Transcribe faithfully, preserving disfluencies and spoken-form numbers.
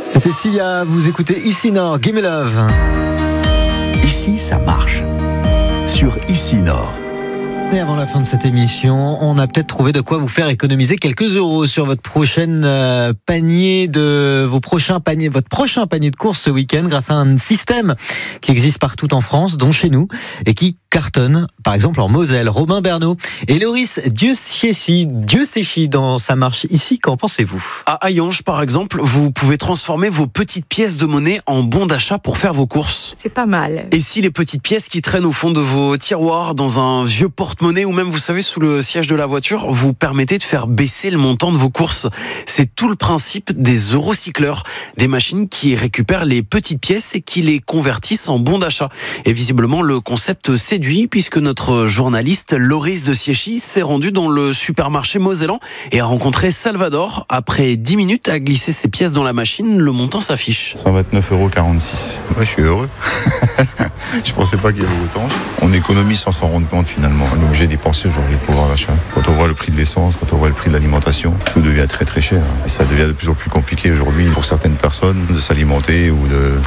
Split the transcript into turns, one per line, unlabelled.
C'était Sia, vous écoutez Ici Nord, Gimme Love.
Ici, ça marche. Sur Ici Nord.
Et avant la fin de cette émission, on a peut-être trouvé de quoi vous faire économiser quelques euros sur votre prochaine euh, panier de vos prochains paniers, votre prochain panier de courses ce week-end, grâce à un système qui existe partout en France, dont chez nous, et qui cartonne, par exemple en Moselle. Robin Bernot et Loris Dieuséchi, Dieuséchi dans Ça marche ici. Qu'en pensez-vous?
À Hayange, par exemple, vous pouvez transformer vos petites pièces de monnaie en bons d'achat pour faire vos courses.
C'est pas mal.
Et si les petites pièces qui traînent au fond de vos tiroirs, dans un vieux porte-monnaie ou même, vous savez, sous le siège de la voiture, vous permettez de faire baisser le montant de vos courses. C'est tout le principe des eurocycleurs, des machines qui récupèrent les petites pièces et qui les convertissent en bons d'achat. Et visiblement, le concept séduit puisque notre journaliste Loris Dieuséchi s'est rendu dans le supermarché mosellan et a rencontré Salvador. Après dix minutes à glisser ses pièces dans la machine, le montant s'affiche.
cent vingt-neuf euros quarante-six. Ouais, je suis heureux. Je pensais pas qu'il y avait autant. On économise sans s'en rendre compte finalement. On est obligé d'y penser aujourd'hui pour pouvoir l'achat. Quand on voit le prix de l'essence, quand on voit le prix de l'alimentation, tout devient très très cher. Et ça devient de plus en plus compliqué aujourd'hui pour certaines personnes de s'alimenter ou de